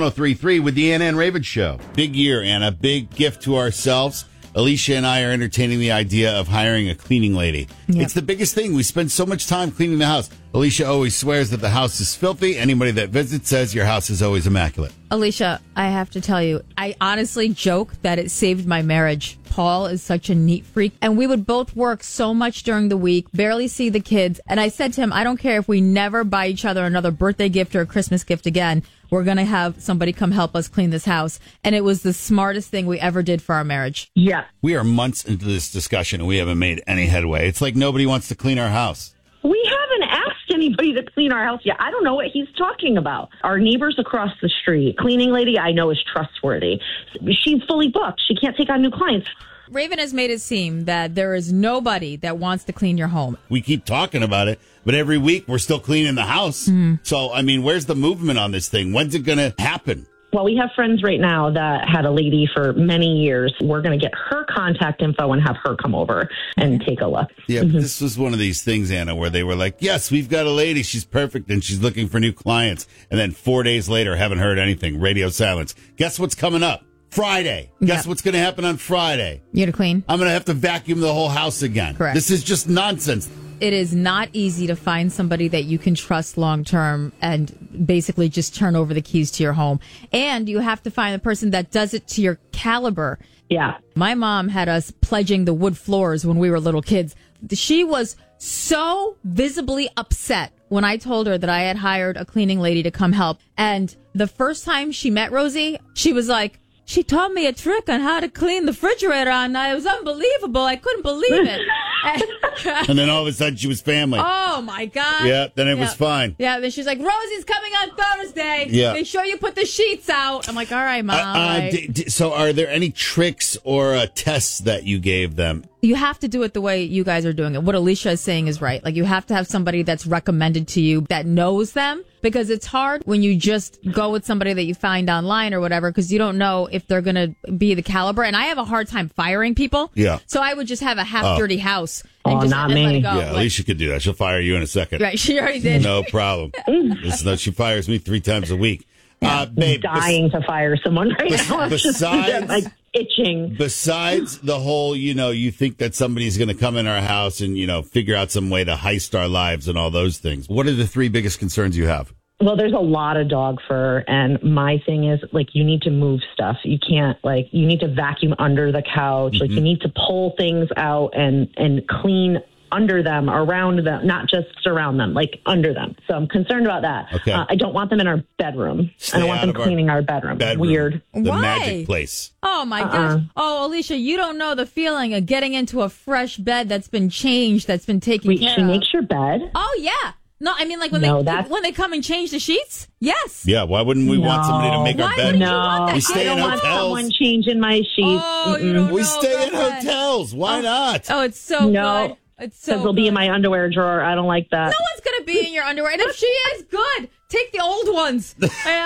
103.3 with the Anna and Raven Show. Big year, Anna. Big gift to ourselves. Alicia and I are entertaining the idea of hiring a cleaning lady. Yep. It's the biggest thing. We spend so much time cleaning the house. Alicia always swears that the house is filthy. Anybody that visits says your house is always immaculate. Alicia, I have to tell you, I honestly joke that it saved my marriage. Paul is such a neat freak, and we would both work so much during the week, barely see the kids. And I said to him, I don't care if we never buy each other another birthday gift or a Christmas gift again. We're going to have somebody come help us clean this house. And it was the smartest thing we ever did for our marriage. Yeah. We are months into this discussion, and we haven't made any headway. It's like nobody wants to clean our house. We haven't asked anybody to clean our house yet. I don't know what he's talking about. Our neighbors across the street, cleaning lady I know is trustworthy. She's fully booked. She can't take on new clients. Raven has made it seem that there is nobody that wants to clean your home. We keep talking about it, but every week we're still cleaning the house. So, I mean, where's the movement on this thing? When's it going to happen? Well, we have friends right now that had a lady for many years. We're going to get her contact info and have her come over and take a look. Yeah, but this was one of these things, Anna, where they were like, yes, we've got a lady. She's perfect, and she's looking for new clients. And then 4 days later, haven't heard anything. Radio silence. Guess what's coming up? Friday. Guess what's going to happen on Friday? You're to clean? I'm going to have to vacuum the whole house again. Correct. This is just nonsense. It is not easy to find somebody that you can trust long term and basically just turn over the keys to your home. And you have to find the person that does it to your caliber. Yeah. My mom had us pledging the wood floors when we were little kids. She was so visibly upset when I told her that I had hired a cleaning lady to come help. And the first time she met Rosie, she was like, she taught me a trick on how to clean the refrigerator, and it was unbelievable. I couldn't believe it. And then all of a sudden she was family. Oh, my God. Yeah, then it was fine. Yeah, then she's like, Rosie's coming on Thursday. Yeah. Make sure you put the sheets out. I'm like, all right, Mom. So are there any tricks or tests that you gave them? You have to do it the way you guys are doing it. What Alicia is saying is right. Like, you have to have somebody that's recommended to you that knows them, because it's hard when you just go with somebody that you find online or whatever, because you don't know if they're going to be the caliber. And I have a hard time firing people. Yeah. So I would just have a half-dirty house. And just not let me. it go. Yeah, Alicia could do that. She'll fire you in a second. Right, she already did. No problem. She fires me 3 times a week. Babe, dying to fire someone right now. Besides, like itching. Besides the whole, you think that somebody's going to come in our house and, figure out some way to heist our lives and all those things. What are the 3 biggest concerns you have? Well, there's a lot of dog fur, and my thing is, you need to move stuff. You can't, you need to vacuum under the couch. You need to pull things out and clean under them, around them, not just around them, under them. So I'm concerned about that. Okay. I don't want them in our bedroom. I don't want them cleaning our bedroom. Weird. The Why? magic place. Oh, my gosh. Oh, Alicia, you don't know the feeling of getting into a fresh bed that's been changed, that's been taken care of. She makes your bed? Oh, yeah. No, I mean, when they come and change the sheets? Yes. Yeah, why wouldn't we want somebody to make our bed? No, we stay in hotels. I don't want someone changing my sheets. Oh, you don't we know stay in that. hotels. Why not? Oh, it's so good. It's so because they'll be in my underwear drawer. I don't like that. No one's going to be in your underwear. And if she is, good. Take the old ones.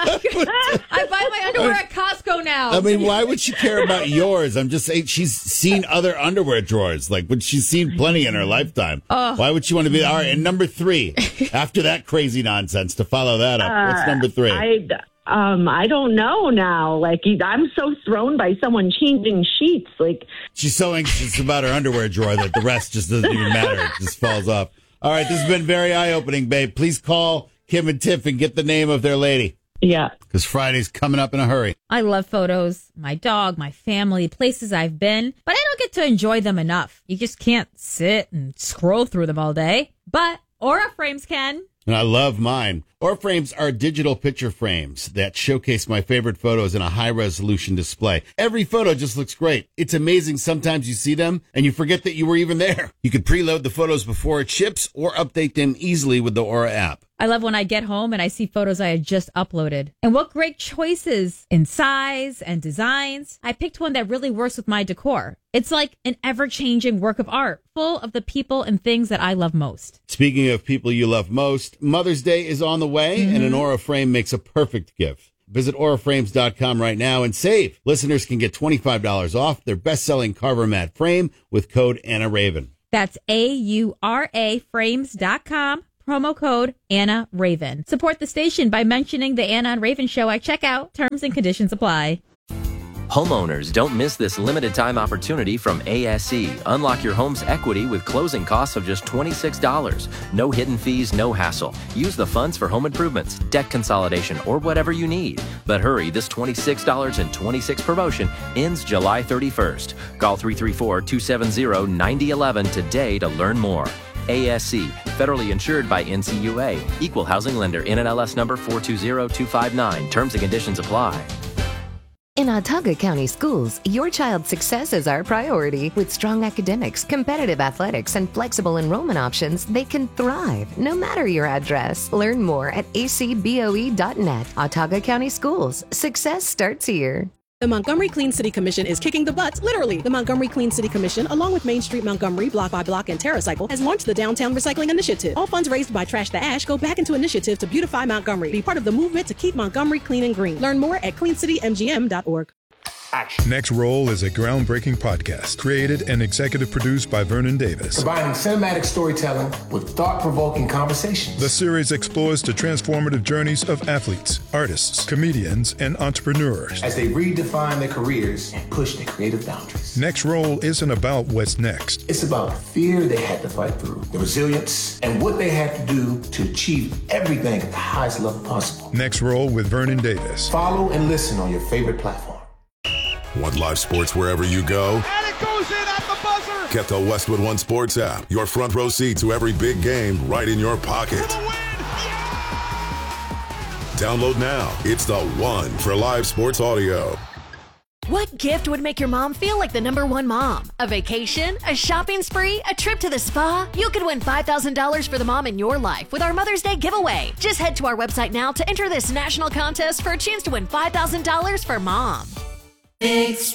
I buy my underwear at Costco now. I mean, why would she care about yours? I'm just saying she's seen other underwear drawers. She's seen plenty in her lifetime. Why would she want to be? All right, and number 3, after that crazy nonsense, to follow that up, what's number 3? I don't know now. I'm so thrown by someone changing sheets. She's so anxious about her underwear drawer that the rest just doesn't even matter. It just falls off. All right, this has been very eye-opening, babe. Please call Kim and Tiff and get the name of their lady. Yeah. Because Friday's coming up in a hurry. I love photos, my dog, my family, places I've been, but I don't get to enjoy them enough. You just can't sit and scroll through them all day. But Aura Frames can. And I love mine. Aura Frames are digital picture frames that showcase my favorite photos in a high-resolution display. Every photo just looks great. It's amazing. Sometimes you see them and you forget that you were even there. You can preload the photos before it ships or update them easily with the Aura app. I love when I get home and I see photos I had just uploaded. And what great choices in size and designs. I picked one that really works with my decor. It's like an ever-changing work of art, full of the people and things that I love most. Speaking of people you love most, Mother's Day is on the way, and an Aura frame makes a perfect gift. Visit auraframes.com right now and save. Listeners can get $25 off their best-selling Carver Mat frame with code AnnaRaven. That's AURA frames.com. promo code Anna Raven. Support the station by mentioning the Anna and Raven Show at checkout. Terms and conditions apply. Homeowners, don't miss this limited time opportunity from ASE. Unlock your home's equity with closing costs of just $26. No hidden fees, no hassle. Use the funds for home improvements, debt consolidation, or whatever you need. But hurry, this $26.26 promotion ends July 31st. Call 334-270-9011 today to learn more. ASC, federally insured by NCUA. Equal housing lender, NMLS number 420259. Terms and conditions apply. In Autauga County Schools, your child's success is our priority. With strong academics, competitive athletics, and flexible enrollment options, they can thrive no matter your address. Learn more at acboe.net. Autauga County Schools. Success starts here. The Montgomery Clean City Commission is kicking the butts, literally. The Montgomery Clean City Commission, along with Main Street Montgomery, Block by Block, and TerraCycle, has launched the Downtown Recycling Initiative. All funds raised by Trash the Ash go back into initiative to beautify Montgomery. Be part of the movement to keep Montgomery clean and green. Learn more at cleancitymgm.org. Next Roll is a groundbreaking podcast created and executive produced by Vernon Davis. Combining cinematic storytelling with thought-provoking conversations. The series explores the transformative journeys of athletes, artists, comedians, and entrepreneurs as they redefine their careers and push their creative boundaries. Next Roll isn't about what's next. It's about the fear they had to fight through, the resilience, and what they had to do to achieve everything at the highest level possible. Next Roll with Vernon Davis. Follow and listen on your favorite platform. Want live sports wherever you go? And it goes in at the buzzer! Get the Westwood One Sports app. Your front row seat to every big game right in your pocket. Download now. It's the one for live sports audio. What gift would make your mom feel like the #1 mom? A vacation? A shopping spree? A trip to the spa? You could win $5,000 for the mom in your life with our Mother's Day giveaway. Just head to our website now to enter this national contest for a chance to win $5,000 for mom. It's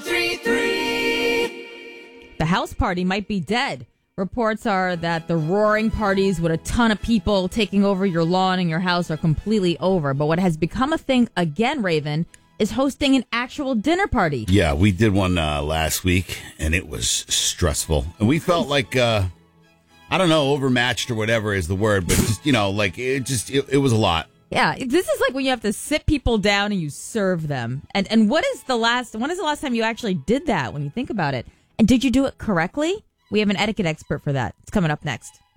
103.3. The house party might be dead. Reports are that the roaring parties with a ton of people taking over your lawn and your house are completely over. But what has become a thing again, Raven, is hosting an actual dinner party. Yeah, we did one last week, and it was stressful. And we felt like, I don't know, overmatched or whatever is the word, but just, like it was a lot. Yeah, this is like when you have to sit people down and you serve them. And when is the last time you actually did that when you think about it? And did you do it correctly? We have an etiquette expert for that. It's coming up next.